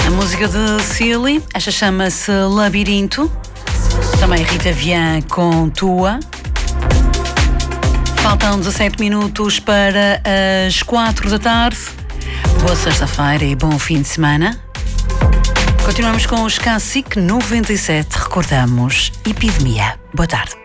A música de Silly, esta chama-se Labirinto. Também Rita Vian com Tua. Faltam 17 minutos para as 4 da tarde. Boa sexta-feira e bom fim de semana. Continuamos com os Cacique 97. Recordamos Epidemia. Boa tarde.